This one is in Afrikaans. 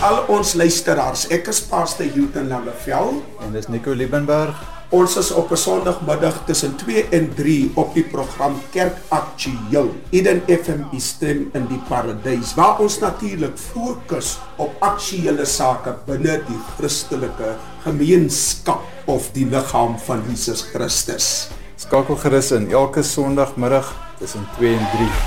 al ons luisteraars. Ek is Pastor Hilton Langevel. En dis Nico Liebenberg. Ons is op 'n Sondagmiddag tussen 2 en 3 op die program Kerk Aktueel. Eden FM die stem in die paradys, waar ons natuurlik fokus op aktuele sake binne die Christelike gemeenskap of die liggaam van Jesus Christus. Skakel gerus in elke Sondagmiddag tussen 2 en 3.